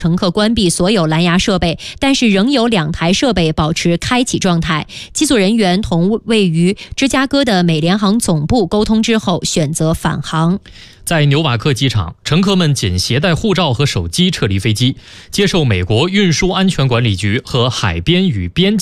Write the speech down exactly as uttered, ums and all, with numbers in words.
乘客关闭所有蓝牙设备，但是仍有两台设备保持开启状态。机组人员同位于芝加哥的美联航总部沟通之后，选择返航。 在纽瓦克机场，乘客们仅携带护照和手机撤离飞机，接受美国运输安全管理局和海边与边